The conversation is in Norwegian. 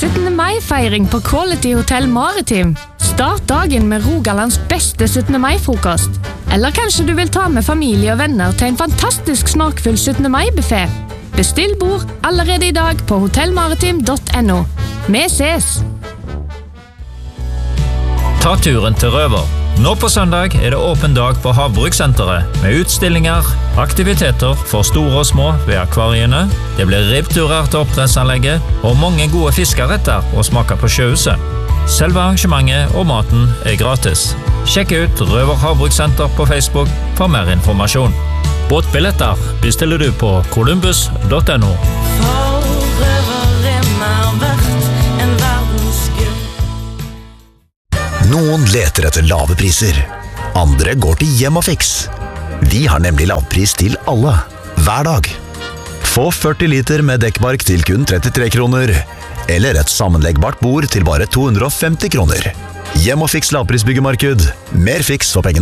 17. mai-feiring på Quality Hotel Maritim. Start dagen med Rogalands beste 17. mai-frokost. Eller kanskje du vil ta med familie og venner til en fantastisk smakfull 17. mai-buffet. Bestill bord allerede i dag på hotellmaritim.no. Vi ses! Ta turen til Røver. Nå på søndag det åpen dag på Havbrukssenteret, med utstillinger, aktiviteter for store og små ved akvariene. Det blir ribbturer til oppdrettsanlegget, og mange gode fiskeretter å smake på sjøhuset. Selve arrangementet og maten gratis. Sjekk ut Røver Havbrukssenter på Facebook for mer informasjon. Båtbilletter bestiller du på columbus.no. Noen leter etter lave priser. Andre går til Hjemmafix. Vi har nemlig lavpris til alle, hver dag. Få 40 liter med dekkbark til kun 33 kroner, eller et sammenleggbart bord til bare 250 kroner. Hjemmafix lavprisbyggemarked. Mer fiks for pengene.